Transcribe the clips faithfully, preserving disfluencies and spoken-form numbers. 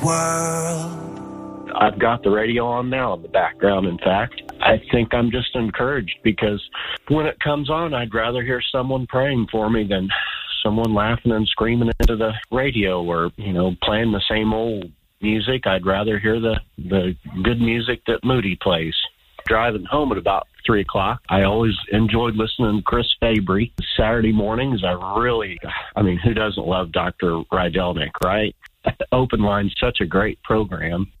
world. I've got the radio on now in the background, in fact. I think I'm just encouraged because when it comes on, I'd rather hear someone praying for me than someone laughing and screaming into the radio or, you know, playing the same old music. I'd rather hear the, the good music that Moody plays. Driving home at about three o'clock, I always enjoyed listening to Chris Fabry. Saturday mornings, I really, I mean, who doesn't love Doctor Rydelnik, right? Open Line's such a great program.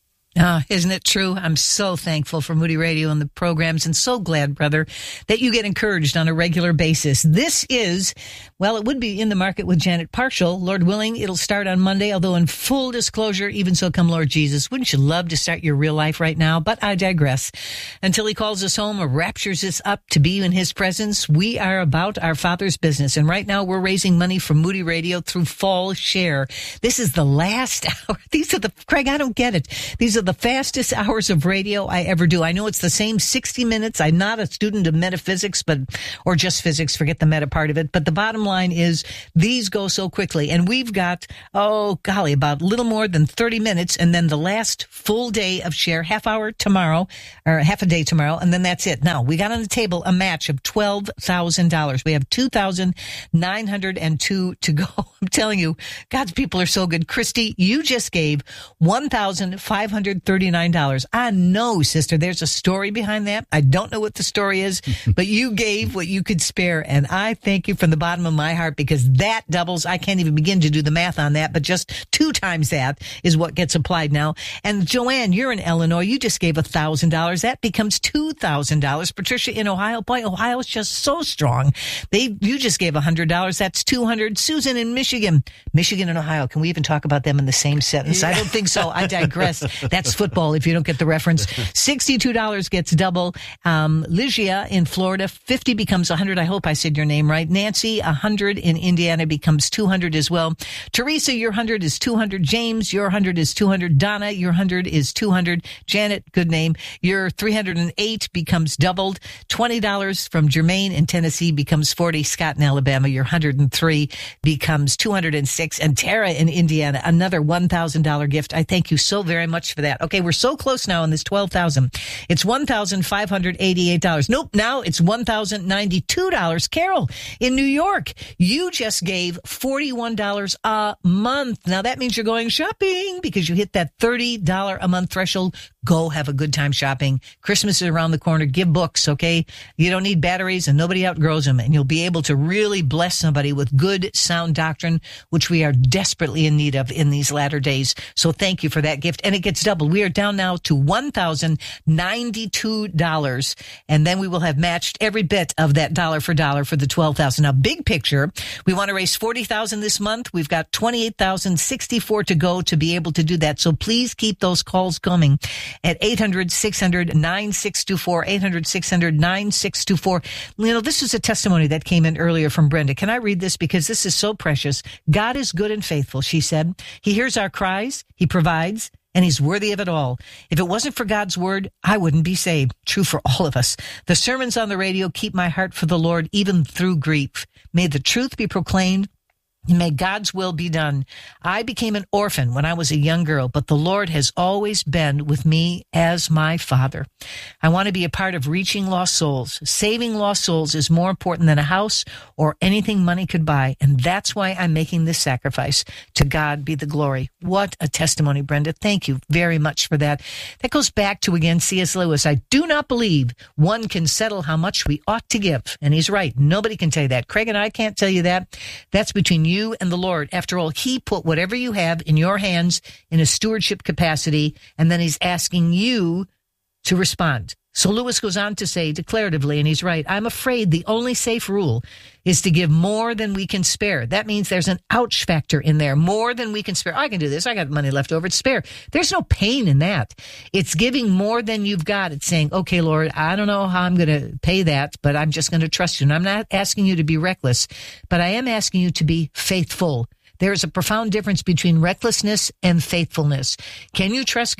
Ah, isn't it true? I'm so thankful for Moody Radio and the programs, and so glad, brother, that you get encouraged on a regular basis. This is, well, it would be In the Market with Janet Parshall. Lord willing, it'll start on Monday, although in full disclosure, even so come Lord Jesus. Wouldn't you love to start your real life right now? But I digress. Until he calls us home or raptures us up to be in his presence, we are about our Father's business. And right now, we're raising money for Moody Radio through Fall Share. This is the last hour. These are the, Craig, I don't get it. These are the fastest hours of radio I ever do. I know it's the same sixty minutes. I'm not a student of metaphysics, but, or just physics, forget the meta part of it. But the bottom line is these go so quickly. And we've got, oh golly, about a little more than thirty minutes. And then the last full day of Share, half hour tomorrow, or half a day tomorrow. And then that's it. Now we got on the table a match of twelve thousand dollars. We have two thousand nine hundred two to go. I'm telling you, God's people are so good. Christy, you just gave one thousand five hundred thirty-nine dollars. I know, sister, there's a story behind that. I don't know what the story is, but you gave what you could spare. And I thank you from the bottom of my heart because that doubles. I can't even begin to do the math on that, but just two times that is what gets applied now. And Joanne, you're in Illinois. You just gave one thousand dollars. That becomes two thousand dollars. Patricia in Ohio. Boy, Ohio's just so strong. They, you just gave one hundred dollars. That's two hundred dollars. Susan in Michigan. Michigan and Ohio. Can we even talk about them in the same sentence? I don't think so. I digress. That's football if you don't get the reference. sixty-two dollars gets double. Um, Ligia in Florida, fifty becomes one hundred. I hope I said your name right. Nancy, one hundred in Indiana becomes two hundred as well. Teresa, your one hundred is two hundred. James, your one hundred is two hundred. Donna, your one hundred is two hundred. Janet, good name. Your three hundred eight becomes doubled. twenty dollars from Jermaine in Tennessee becomes forty. Scott in Alabama, your one hundred three becomes two hundred six. And Tara in Indiana, another one thousand dollars gift. I thank you so very much for that. Okay, we're so close now on this twelve thousand. It's one thousand five hundred eighty-eight dollars. Nope, now it's one thousand ninety-two dollars. Carol in New York, you just gave forty-one dollars a month. Now that means you're going shopping because you hit that thirty dollars a month threshold. Go have a good time shopping. Christmas is around the corner. Give books, okay? You don't need batteries and nobody outgrows them. And you'll be able to really bless somebody with good, sound doctrine, which we are desperately in need of in these latter days. So thank you for that gift. And it gets doubled. We are down now to one thousand ninety-two dollars. And then we will have matched every bit of that dollar for dollar for the twelve thousand. Now, big picture, we want to raise forty thousand this month. We've got twenty-eight thousand sixty-four to go to be able to do that. So please keep those calls coming at eight hundred, six hundred, nine six two four, eight hundred, six hundred, nine six two four. You know, this is a testimony that came in earlier from Brenda. Can I read this? Because this is so precious. God is good and faithful, she said. He hears our cries. He provides. And he's worthy of it all. If it wasn't for God's word, I wouldn't be saved. True for all of us. The sermons on the radio keep my heart for the Lord, even through grief. May the truth be proclaimed. May God's will be done. I became an orphan when I was a young girl, but the Lord has always been with me as my father. I want to be a part of reaching lost souls. Saving lost souls is more important than a house or anything money could buy, and that's why I'm making this sacrifice. To God be the glory. What a testimony, Brenda. Thank you very much for that. That goes back to, again, C S Lewis. I do not believe one can settle how much we ought to give, and he's right. Nobody can tell you that. Craig and I can't tell you that. That's between you you and the Lord. After all, he put whatever you have in your hands in a stewardship capacity, and then he's asking you to respond. So Lewis goes on to say declaratively, and he's right, I'm afraid the only safe rule is to give more than we can spare. That means there's an ouch factor in there, more than we can spare. I can do this. I got money left over to spare. There's no pain in that. It's giving more than you've got. It's saying, okay, Lord, I don't know how I'm going to pay that, but I'm just going to trust you. And I'm not asking you to be reckless, but I am asking you to be faithful. There is a profound difference between recklessness and faithfulness. Can you trust God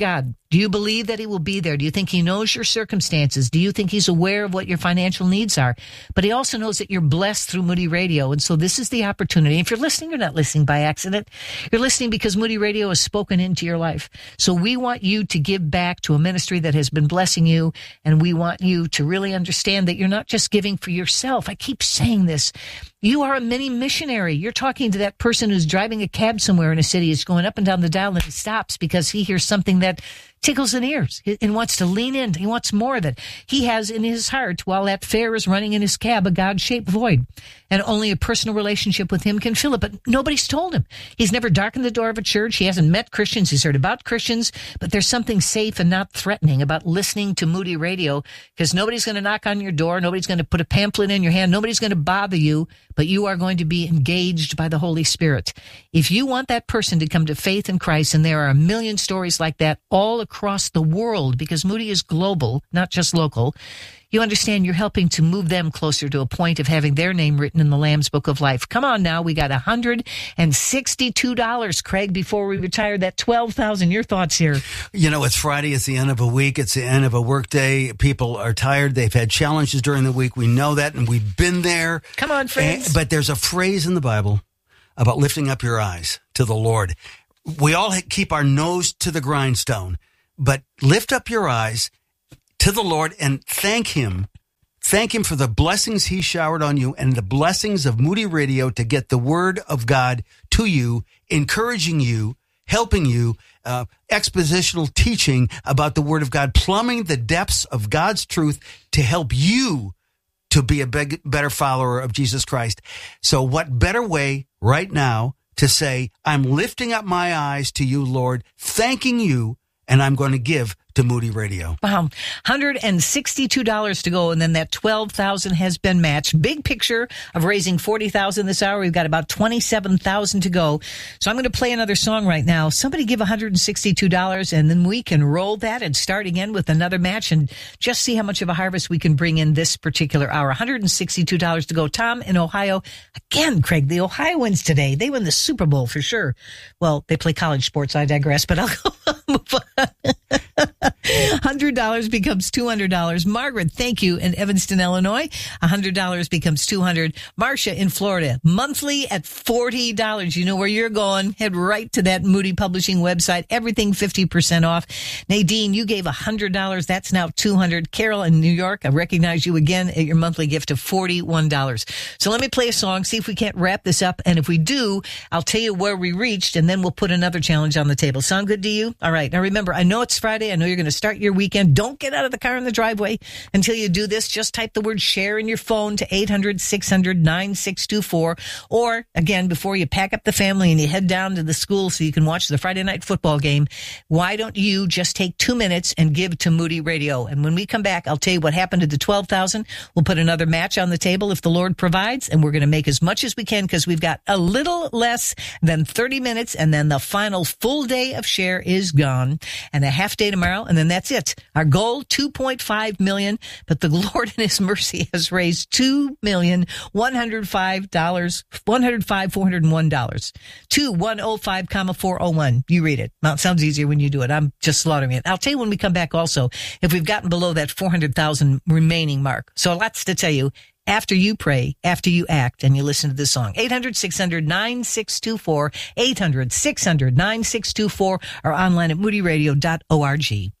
Do you believe that he will be there? Do you think he knows your circumstances? Do you think he's aware of what your financial needs are? But he also knows that you're blessed through Moody Radio. And so this is the opportunity. If you're listening, you're not listening by accident. You're listening because Moody Radio has spoken into your life. So we want you to give back to a ministry that has been blessing you. And we want you to really understand that you're not just giving for yourself. I keep saying this. You are a mini missionary. You're talking to that person who's driving a cab somewhere in a city. He's going up and down the dial and he stops because he hears something that tickles in ears and wants to lean in. He wants more of it. He has in his heart, while that fare is running in his cab, a God-shaped void. And only a personal relationship with him can fill it. But nobody's told him. He's never darkened the door of a church. He hasn't met Christians. He's heard about Christians. But there's something safe and not threatening about listening to Moody Radio, because nobody's going to knock on your door. Nobody's going to put a pamphlet in your hand. Nobody's going to bother you. But you are going to be engaged by the Holy Spirit. If you want that person to come to faith in Christ, and there are a million stories like that all across the world, because Moody is global, not just local, you understand you're helping to move them closer to a point of having their name written in the Lamb's Book of Life. Come on now, we got one hundred sixty-two dollars, Craig, before we retire that twelve thousand dollars. Your thoughts here? You know, it's Friday, it's the end of a week, it's the end of a work day. People are tired, they've had challenges during the week. We know that, and we've been there. Come on, friends. And, but there's a phrase in the Bible about lifting up your eyes to the Lord. We all keep our nose to the grindstone, but lift up your eyes to the Lord and thank him. Thank him for the blessings he showered on you and the blessings of Moody Radio to get the word of God to you, encouraging you, helping you, uh, expositional teaching about the word of God, plumbing the depths of God's truth to help you to be a big, better follower of Jesus Christ. So what better way right now to say, I'm lifting up my eyes to you, Lord, thanking you, and I'm going to give to Moody Radio. Wow. one hundred sixty-two dollars to go, and then that twelve thousand dollars has been matched. Big picture of raising forty thousand dollars this hour. We've got about twenty-seven thousand dollars to go. So I'm going to play another song right now. Somebody give one hundred sixty-two dollars, and then we can roll that and start again with another match and just see how much of a harvest we can bring in this particular hour. one hundred sixty-two dollars to go. Tom in Ohio. Again, Craig, the Ohioans today, they win the Super Bowl for sure. Well, they play college sports. I digress, but I'll go move on. one hundred dollars becomes two hundred dollars. Margaret, thank you, in Evanston, Illinois. one hundred dollars becomes two hundred dollars. Marcia in Florida, monthly at forty dollars. You know where you're going. Head right to that Moody Publishing website. Everything fifty percent off. Nadine, you gave one hundred dollars. That's now two hundred dollars. Carol in New York, I recognize you again at your monthly gift of forty-one dollars. So let me play a song, see if we can't wrap this up. And if we do, I'll tell you where we reached, and then we'll put another challenge on the table. Sound good to you? All right. Now remember, I know it's Friday. I know you're going to start your weekend. Don't get out of the car in the driveway until you do this. Just type the word share in your phone to eight hundred, six hundred, nine six two four. Or again, before you pack up the family and you head down to the school so you can watch the Friday night football game, why don't you just take two minutes and give to Moody Radio? And when we come back, I'll tell you what happened to the twelve thousand. We'll put another match on the table if the Lord provides, and we're going to make as much as we can because we've got a little less than thirty minutes, and then the final full day of share is gone, and a half day tomorrow, and then that's it. Our goal, two point five million dollars, but the Lord in his mercy has raised two million one hundred five dollars, one hundred five thousand four hundred one dollars. two one oh five, four oh one. You read it. Well, it sounds easier when you do it. I'm just slaughtering it. I'll tell you when we come back also if we've gotten below that four hundred thousand remaining mark. So lots to tell you after you pray, after you act, and you listen to this song. eight hundred, six hundred, nine six two four, eight hundred, six hundred, nine six two four, or online at moody radio dot org.